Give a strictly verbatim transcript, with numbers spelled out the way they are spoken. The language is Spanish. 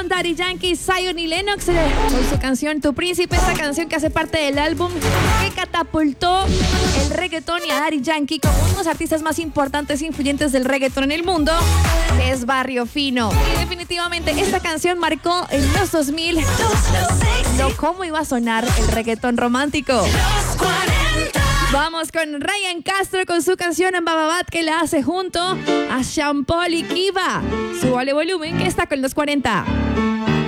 Daddy Yankee, Zion y Lennox eh, con su canción Tu Príncipe, esta canción que hace parte del álbum que catapultó el reggaetón y a Daddy Yankee como uno de los artistas más importantes e influyentes del reggaetón en el mundo, que es Barrio Fino. Y definitivamente esta canción marcó en los dos mil lo cómo iba a sonar el reggaetón romántico. Vamos con Ryan Castro con su canción en Bababat que la hace junto a Sean Paul y Kiva. Súbale volumen que está con los cuarenta.